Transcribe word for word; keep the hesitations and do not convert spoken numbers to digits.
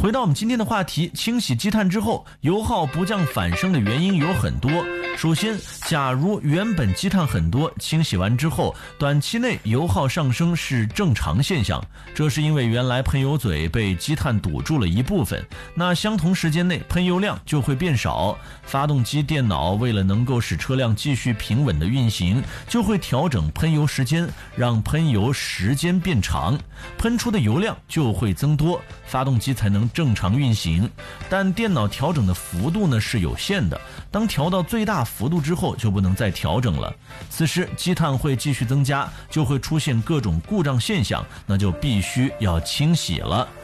回到我们今天的话题，清洗积碳之后油耗不降反升的原因有很多。首先，假如原本积碳很多，清洗完之后短期内油耗上升是正常现象，这是因为原来喷油嘴被积碳堵住了一部分，那相同时间内喷油量就会变少。发动机电脑为了能够使车辆继续平稳的运行，就会调整喷油时间，让喷油时间变长，喷出的油量就会增多，发动机才能正常运行。但电脑调整的幅度呢是有限的，当调到最大幅度之后就不能再调整了，此时积碳会继续增加，就会出现各种故障现象，那就必须要清洗了。